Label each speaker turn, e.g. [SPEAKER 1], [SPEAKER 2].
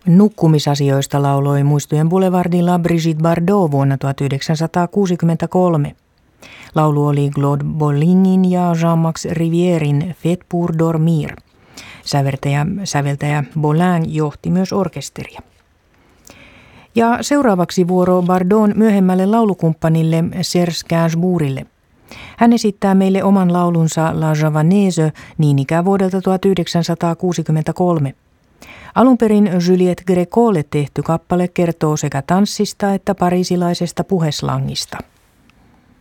[SPEAKER 1] Nukkumisasioista lauloi Muistojen boulevardilla Brigitte Bardot vuonna 1963. Laulu oli Claude Bollingin ja Jean-Max Rivierin Fête pour dormir. Säveltäjä Bollin johti myös orkesteria. Ja seuraavaksi vuoro Bardon myöhemmälle laulukumppanille Serge Gainsbourgille. Hän esittää meille oman laulunsa La Javanaise niin ikään vuodelta 1963. Alun perin Juliette Grécolle tehty kappale kertoo sekä tanssista että parisilaisesta puheslangista.